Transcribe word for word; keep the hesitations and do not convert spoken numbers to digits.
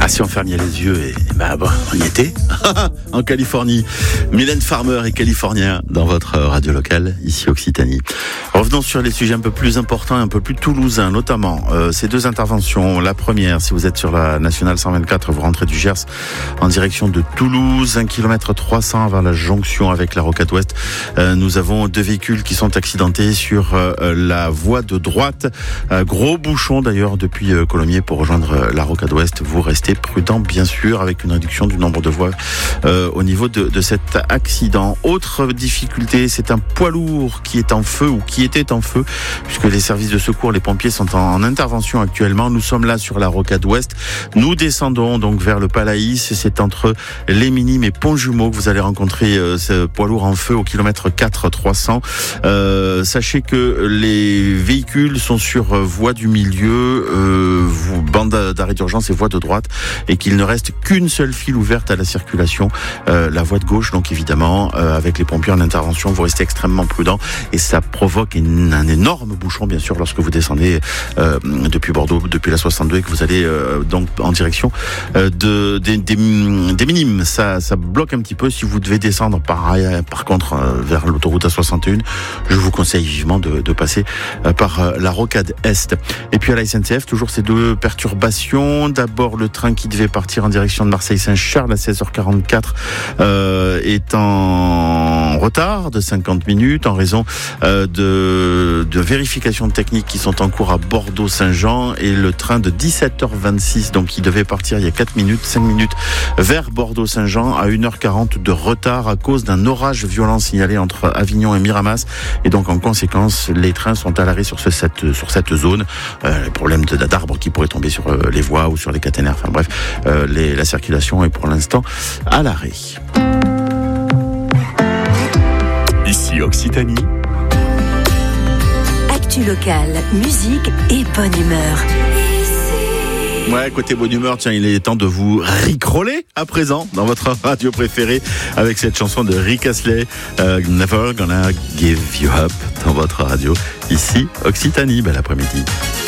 si on fermait les yeux, et bah bon, on y était, en Californie. Mylène Farmer est californien dans votre radio locale, ici Occitanie. Revenons sur les sujets un peu plus importants, un peu plus toulousains, notamment euh, ces deux interventions. La première, si vous êtes sur la nationale cent vingt-quatre, vous rentrez du Gers en direction de Toulouse, un kilomètre trois cents avant la jonction avec la Rocade Ouest. Euh, nous avons deux véhicules qui sont accidentés sur euh, la voie de droite. Euh, gros bouchon d'ailleurs depuis euh, Colomiers pour rejoindre euh, la Rocade Ouest. Vous restez prudent bien sûr avec une réduction du nombre de voies euh, au niveau de, de cet accident. Autre difficulté, c'est un poids lourd qui est en feu ou qui était en feu puisque les services de secours, les pompiers sont en, en intervention actuellement. Nous sommes là sur la Rocade Ouest. Nous descendons donc vers le Palaïs. C'est entre les Minimes et Pont-Jumeau que vous allez rencontrer euh, ce poids lourd en feu au kilomètre quatre trois cents. Euh, sachez que les véhicules sont sur euh, voie du milieu, euh, bande d'arrêt d'urgence et voie de droite, et qu'il ne reste qu'une seule file ouverte à la circulation, euh, la voie de gauche. Donc évidemment, euh, avec les pompiers en intervention, vous restez extrêmement prudent et ça provoque une, un énorme bouchon, bien sûr, lorsque vous descendez euh, depuis Bordeaux, depuis la soixante-deux, et que vous allez euh, donc en direction euh, de des, des, des Minimes. Ça, ça bloque un petit peu. Si vous devez descendre par par contre euh, vers l'autoroute A soixante et un, je vous conseille vivement de, de passer euh, par euh, la Rocade Est. Et puis à la S N C F, toujours ces deux perturbations. D'abord, le train qui devait partir en direction de Marseille-Saint-Charles à seize heures quarante-quatre euh, est en retard de cinquante minutes en raison euh, de, de vérifications techniques qui sont en cours à Bordeaux-Saint-Jean, et le train de dix-sept heures vingt-six, donc qui devait partir il y a quatre minutes, cinq minutes vers Bordeaux-Saint-Jean, à une heure quarante de retard à cause d'un orage violent signalé entre Avignon et Miramas, et donc en conséquence les trains sont à l'arrêt sur, ce, cette, sur cette zone. Euh, les problèmes de, d'arbres qui pourraient tomber sur euh, les voies ou sur les caténaires, enfin bref, euh, les, la circulation est pour l'instant à l'arrêt. Ici Occitanie. Actu locale, musique et bonne humeur. Ouais, côté bonne humeur, tiens, il est temps de vous ricroller à présent dans votre radio préférée avec cette chanson de Rick Astley, euh, Never Gonna Give You Up, dans votre radio ici Occitanie. Bel après-midi.